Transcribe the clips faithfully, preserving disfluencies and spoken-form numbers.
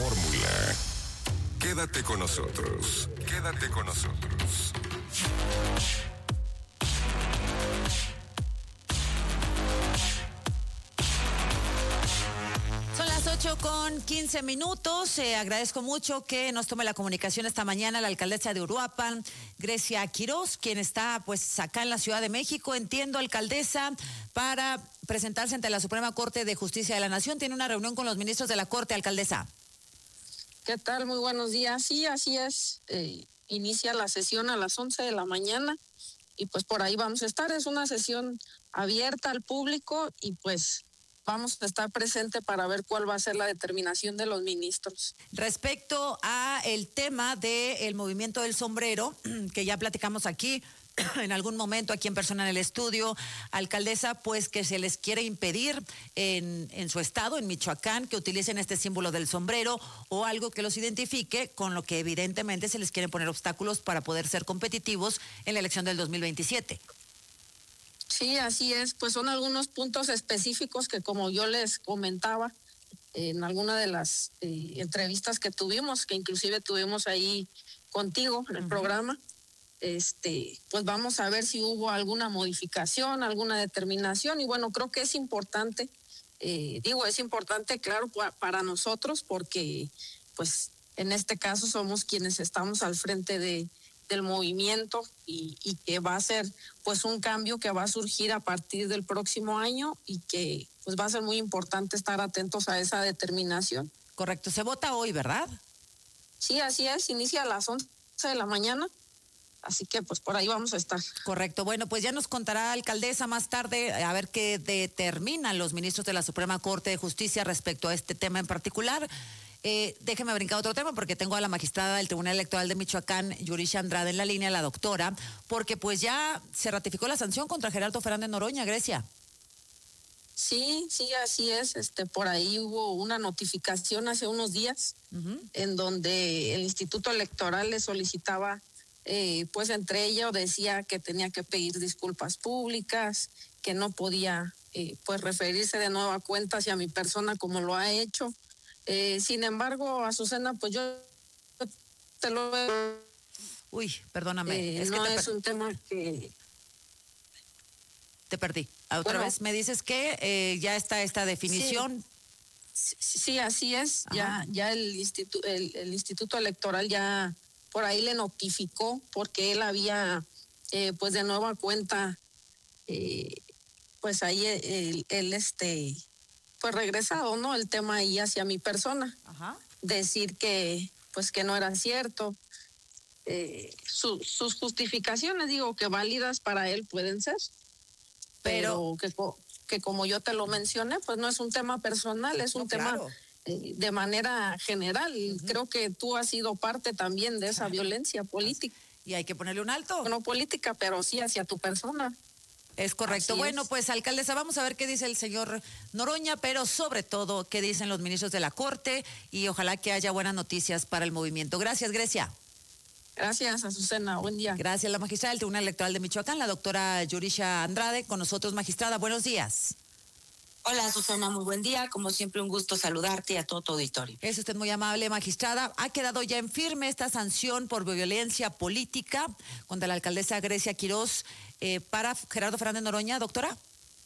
fórmula. Quédate con nosotros. Quédate con nosotros. Son las ocho con quince minutos. Eh, agradezco mucho que nos tome la comunicación esta mañana la alcaldesa de Uruapan, Grecia Quiroz, quien está pues acá en la Ciudad de México, entiendo, alcaldesa, para presentarse ante la Suprema Corte de Justicia de la Nación. Tiene una reunión con los ministros de la Corte, alcaldesa. ¿Qué tal? Muy buenos días. Sí, así es. Eh, inicia la sesión a las once de la mañana y pues por ahí vamos a estar. Es una sesión abierta al público y pues vamos a estar presente para ver cuál va a ser la determinación de los ministros. Respecto a el tema del movimiento del sombrero, que ya platicamos aquí en algún momento, aquí en persona en el estudio, alcaldesa, pues que se les quiere impedir en, en su estado, en Michoacán, que utilicen este símbolo del sombrero o algo que los identifique, con lo que evidentemente se les quieren poner obstáculos para poder ser competitivos en la elección del dos mil veintisiete. Sí, así es. Pues son algunos puntos específicos que, como yo les comentaba en alguna de las eh, entrevistas que tuvimos, que inclusive tuvimos ahí contigo en el uh-huh. programa, este, pues vamos a ver si hubo alguna modificación, alguna determinación, y bueno, creo que es importante, eh, digo, es importante, claro, para nosotros, porque pues en este caso somos quienes estamos al frente de del movimiento y, y que va a ser pues un cambio que va a surgir a partir del próximo año y que pues va a ser muy importante estar atentos a esa determinación. Correcto, se vota hoy, ¿verdad? Sí, así es, inicia a las once de la mañana, así que pues por ahí vamos a estar. Correcto, bueno, pues ya nos contará, alcaldesa, más tarde a ver qué determinan los ministros de la Suprema Corte de Justicia respecto a este tema en particular. Eh, déjeme brincar otro tema porque tengo a la magistrada del Tribunal Electoral de Michoacán, Yurisha Andrade, en la línea, la doctora, porque pues ya se ratificó la sanción contra Gerardo Fernández Noroña, Grecia. Sí, sí, así es. Este, por ahí hubo una notificación hace unos días uh-huh. en donde el Instituto Electoral le solicitaba, eh, pues entre ellos decía que tenía que pedir disculpas públicas, que no podía, eh, pues referirse de nueva cuenta hacia mi persona como lo ha hecho. Eh, sin embargo, Azucena, pues yo te lo veo. Uy, perdóname. Eh, es no que te es per... un tema que... Te perdí. Otra bueno, vez me dices que eh, ya está esta definición. Sí, sí así es. Ajá. Ya ya el, institu el, el Instituto Electoral ya por ahí le notificó porque él había, eh, pues de nueva cuenta, eh, pues ahí él, él este... pues regresado, ¿no? El tema ahí hacia mi persona. Ajá. Decir que, pues que no era cierto. Eh, su, sus justificaciones, digo, que válidas para él pueden ser, pero, pero que, que como yo te lo mencioné, pues no es un tema personal, es un no, tema claro. eh, de manera general. Uh-huh. Creo que tú has sido parte también de esa claro. violencia política. Y hay que ponerle un alto. No política, pero sí hacia tu persona. Es correcto. Así bueno, es. Pues alcaldesa, vamos a ver qué dice el señor Noroña, pero sobre todo qué dicen los ministros de la Corte y ojalá que haya buenas noticias para el movimiento. Gracias, Grecia. Gracias, Azucena. Buen día. Gracias, la magistrada del Tribunal Electoral de Michoacán, la doctora Yurisha Andrade, con nosotros, magistrada. Buenos días. Hola, Susana, muy buen día. Como siempre, un gusto saludarte y a todo tu auditorio. Es usted muy amable, magistrada. Ha quedado ya en firme esta sanción por violencia política contra la alcaldesa Grecia Quiroz eh, para Gerardo Fernández Noroña, doctora.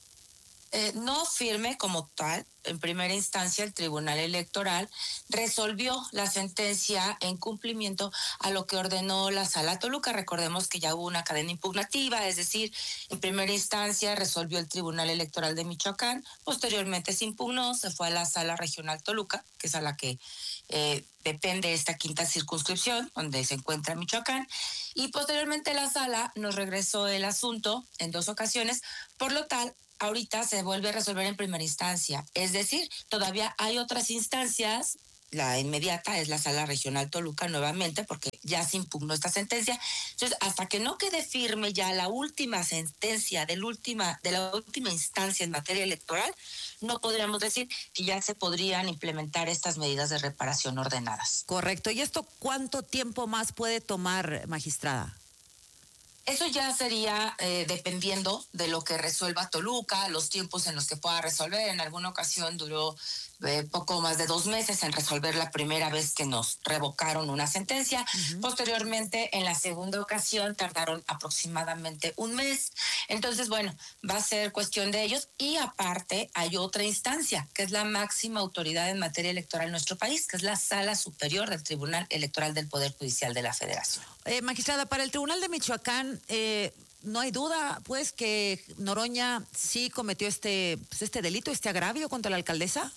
Eh, no firme como tal. En primera instancia, el Tribunal Electoral resolvió la sentencia en cumplimiento a lo que ordenó la Sala Toluca. Recordemos que ya hubo una cadena impugnativa, es decir, en primera instancia resolvió el Tribunal Electoral de Michoacán, posteriormente se impugnó, se fue a la Sala Regional Toluca, que es a la que eh, depende esta quinta circunscripción, donde se encuentra Michoacán, y posteriormente la Sala nos regresó el asunto en dos ocasiones, por lo tal, ahorita se vuelve a resolver en primera instancia. Es decir, todavía hay otras instancias. La inmediata es la Sala Regional Toluca nuevamente, porque ya se impugnó esta sentencia. Entonces, hasta que no quede firme ya la última sentencia del última, de la última instancia en materia electoral, no podríamos decir que ya se podrían implementar estas medidas de reparación ordenadas. Correcto. ¿Y esto cuánto tiempo más puede tomar, magistrada? Eso ya sería eh, dependiendo de lo que resuelva Toluca, los tiempos en los que pueda resolver. En alguna ocasión duró eh, poco más de dos meses en resolver la primera vez que nos revocaron una sentencia. Uh-huh. Posteriormente, en la segunda ocasión, tardaron aproximadamente un mes. Entonces, bueno, va a ser cuestión de ellos. Y aparte, hay otra instancia, que es la máxima autoridad en materia electoral en nuestro país, que es la Sala Superior del Tribunal Electoral del Poder Judicial de la Federación. Eh, magistrada, para el Tribunal de Michoacán, eh, no hay duda, pues, que Noroña sí cometió este, pues, este delito, este agravio contra la alcaldesa.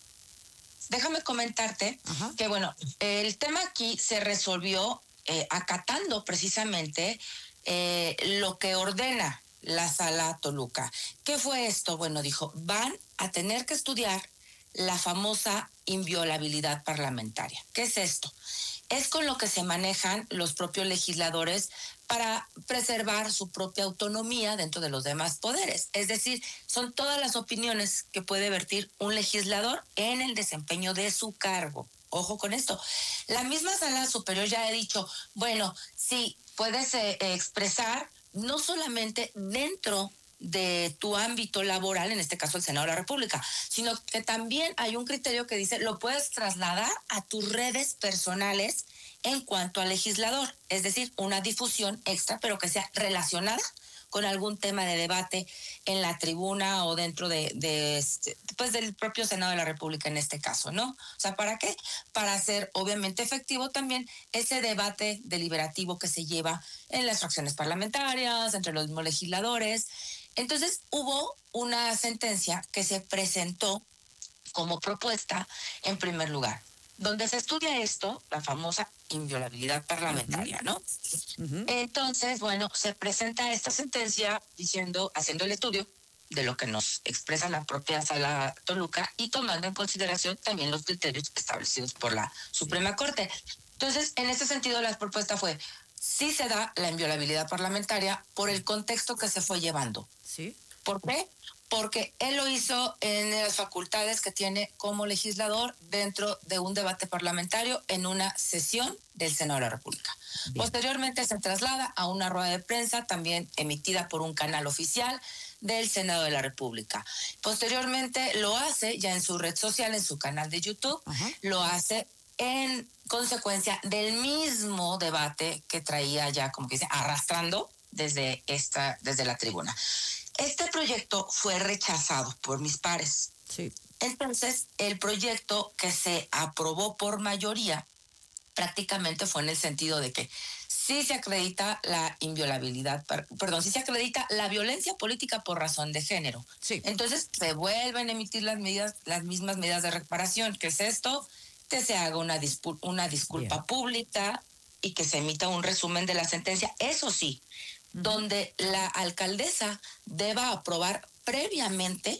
Déjame comentarte Ajá. que, bueno, el tema aquí se resolvió eh, acatando precisamente eh, lo que ordena la Sala Toluca. ¿Qué fue esto? Bueno, dijo, van a tener que estudiar la famosa inviolabilidad parlamentaria. ¿Qué es esto? Es con lo que se manejan los propios legisladores para preservar su propia autonomía dentro de los demás poderes. Es decir, son todas las opiniones que puede vertir un legislador en el desempeño de su cargo. Ojo con esto. La misma Sala Superior ya ha dicho, bueno, sí, puedes eh, expresar no solamente dentro de tu ámbito laboral, en este caso el Senado de la República, sino que también hay un criterio que dice, lo puedes trasladar a tus redes personales en cuanto al legislador, es decir, una difusión extra, pero que sea relacionada con algún tema de debate en la tribuna o dentro de, de pues del propio Senado de la República en este caso, ¿no? O sea, ¿para qué? Para hacer obviamente efectivo también ese debate deliberativo que se lleva en las fracciones parlamentarias, entre los mismos legisladores. Entonces, hubo una sentencia que se presentó como propuesta en primer lugar, donde se estudia esto, la famosa inviolabilidad parlamentaria, ¿no? Uh-huh. Entonces, bueno, se presenta esta sentencia diciendo, haciendo el estudio de lo que nos expresa la propia Sala Toluca y tomando en consideración también los criterios establecidos por la Suprema Corte. Entonces, en ese sentido, la propuesta fue, sí se da la inviolabilidad parlamentaria por el contexto que se fue llevando. ¿Sí? ¿Por qué? Porque él lo hizo en las facultades que tiene como legislador dentro de un debate parlamentario en una sesión del Senado de la República. Bien. Posteriormente se traslada a una rueda de prensa también emitida por un canal oficial del Senado de la República. Posteriormente lo hace ya en su red social, en su canal de YouTube, Ajá. lo hace en consecuencia del mismo debate que traía ya, como que dice, arrastrando desde esta, desde la tribuna. Este proyecto fue rechazado por mis pares. Sí. Entonces, el proyecto que se aprobó por mayoría prácticamente fue en el sentido de que sí se acredita la inviolabilidad, perdón, sí se acredita la violencia política por razón de género. Sí. Entonces, se vuelven a emitir las medidas, las mismas medidas de reparación. ¿Qué es esto? Que se haga una, dispu- una disculpa Bien. pública y que se emita un resumen de la sentencia. Eso sí, donde la alcaldesa deba aprobar previamente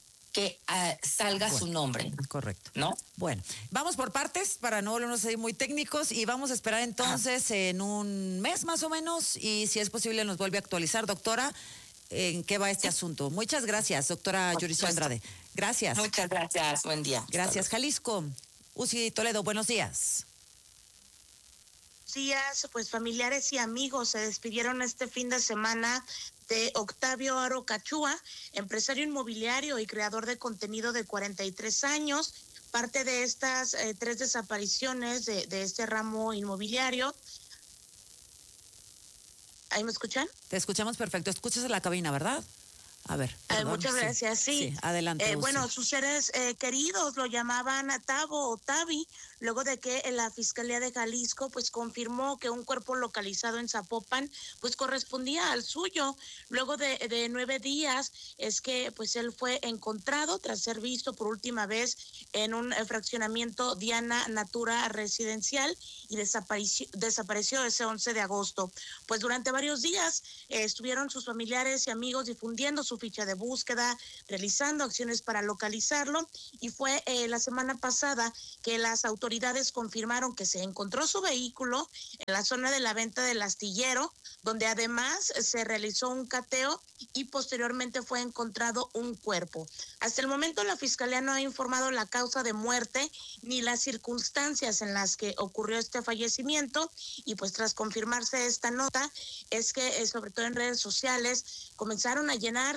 que uh, salga bueno, su nombre. Correcto. ¿No? Bueno, vamos por partes para no volvernos a ir muy técnicos y vamos a esperar entonces ah. en un mes más o menos y si es posible nos vuelve a actualizar, doctora, en qué va este sí. asunto. Muchas gracias, doctora Yuricia Andrade. Gracias. Muchas gracias, buen día. Gracias, Jalisco. Uzi Toledo, buenos días. días, pues familiares y amigos se despidieron este fin de semana de Octavio Aro Cachúa, empresario inmobiliario y creador de contenido de cuarenta y tres años, parte de estas eh, tres desapariciones de, de este ramo inmobiliario. ¿Ahí me escuchan? Te escuchamos perfecto, escuchas en la cabina, ¿verdad? A ver. Perdón, eh, muchas gracias, sí. sí. sí adelante. Eh, bueno, sus seres eh, queridos lo llamaban Tavo o Tavi, luego de que la Fiscalía de Jalisco pues confirmó que un cuerpo localizado en Zapopan pues correspondía al suyo. Luego de, de nueve días es que pues él fue encontrado tras ser visto por última vez en un fraccionamiento Diana Natura residencial y desapareció, desapareció ese once de agosto. Pues durante varios días eh, estuvieron sus familiares y amigos difundiendo su ficha de búsqueda, realizando acciones para localizarlo y fue eh, la semana pasada que las autoridades confirmaron que se encontró su vehículo en la zona de la venta del astillero, donde además se realizó un cateo y posteriormente fue encontrado un cuerpo. Hasta el momento la Fiscalía no ha informado la causa de muerte ni las circunstancias en las que ocurrió este fallecimiento y pues tras confirmarse esta nota es que eh, sobre todo en redes sociales comenzaron a llenarse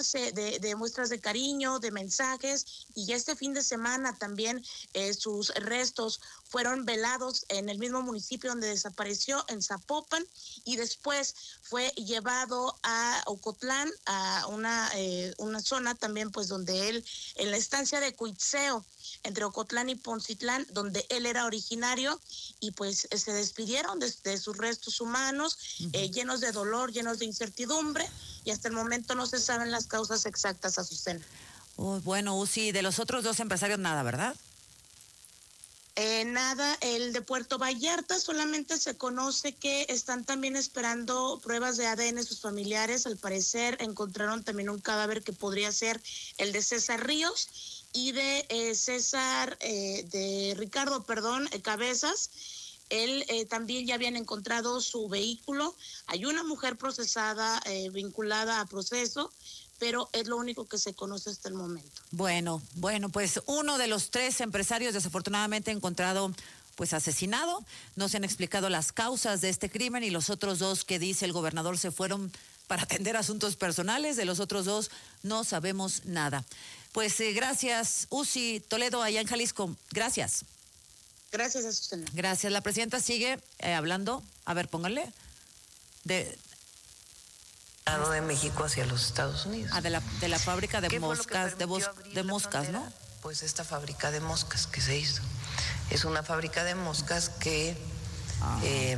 llenarse de, de muestras de cariño, de mensajes, y este fin de semana también eh, sus restos fueron velados en el mismo municipio donde desapareció, en Zapopan, y después fue llevado a Ocotlán, a una, eh, una zona también pues donde él, en la estancia de Cuitzeo, entre Ocotlán y Poncitlán, donde él era originario, y pues se despidieron de, de sus restos humanos, uh-huh. eh, llenos de dolor, llenos de incertidumbre, y hasta el momento no se saben las causas exactas, Azucena. Oh, bueno, Uzi, de los otros dos empresarios nada, ¿verdad? Eh, nada, el de Puerto Vallarta solamente se conoce que están también esperando pruebas de A D N sus familiares. Al parecer encontraron también un cadáver que podría ser el de César Ríos y de eh, César, eh, de Ricardo, perdón, eh, Cabezas. Él eh, también ya habían encontrado su vehículo. Hay una mujer procesada, eh, vinculada a proceso, pero es lo único que se conoce hasta el momento. Bueno, bueno, pues uno de los tres empresarios desafortunadamente encontrado pues asesinado. No se han explicado las causas de este crimen, y los otros dos que dice el gobernador se fueron para atender asuntos personales. De los otros dos no sabemos nada. Pues eh, gracias, Uzi Toledo, allá en Jalisco. Gracias. Gracias, Azucena. Gracias. La presidenta sigue eh, hablando. A ver, pónganle. De... de México hacia los Estados Unidos. Ah, de la, de la fábrica de moscas, de, bos, de moscas, ¿no? Pues esta fábrica de moscas que se hizo. Es una fábrica de moscas que ah. eh,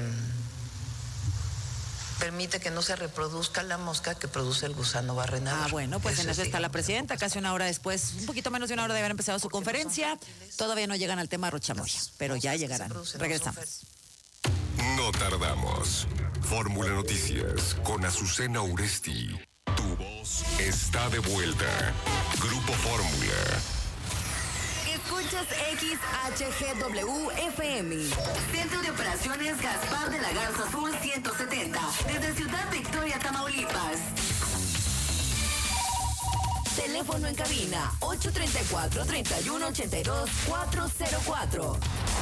permite que no se reproduzca la mosca que produce el gusano barrenador. Ah, bueno, pues eso en eso está la presidenta, casi una hora después, un poquito menos de una hora de haber empezado su conferencia. Todavía no llegan al tema Rochamoya, pero ya llegarán. Regresamos. No tardamos. Fórmula Noticias con Azucena Uresti. Tu voz está de vuelta. Grupo Fórmula. Escuchas X H G W F M. Centro de Operaciones Gaspar de la Garza Sur ciento setenta. Desde Ciudad Victoria, Tamaulipas. Teléfono en cabina ocho tres cuatro, tres uno ocho dos, cuatro cero cuatro.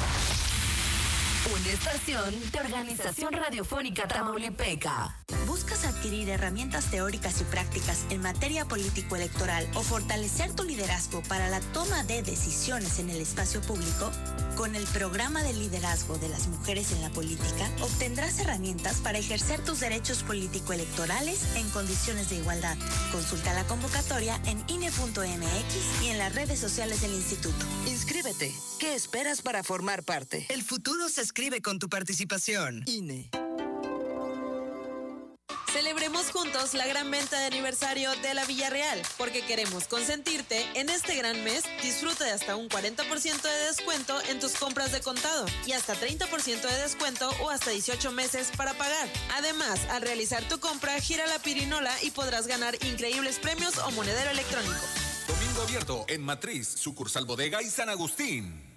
Una estación de Organización Radiofónica Tamaulipeca. ¿Buscas adquirir herramientas teóricas y prácticas en materia político-electoral o fortalecer tu liderazgo para la toma de decisiones en el espacio público? Con el programa de liderazgo de las mujeres en la política, obtendrás herramientas para ejercer tus derechos político-electorales en condiciones de igualdad. Consulta la convocatoria en I N E punto M X y en las redes sociales del instituto. Inscríbete. ¿Qué esperas para formar parte? El futuro se escribe con tu participación. I N E. Celebremos juntos la gran venta de aniversario de la Villarreal, porque queremos consentirte en este gran mes. Disfruta de hasta un cuarenta por ciento de descuento en tus compras de contado y hasta treinta por ciento de descuento o hasta dieciocho meses para pagar. Además, al realizar tu compra, gira la pirinola y podrás ganar increíbles premios o monedero electrónico. Domingo abierto en Matriz, sucursal Bodega y San Agustín.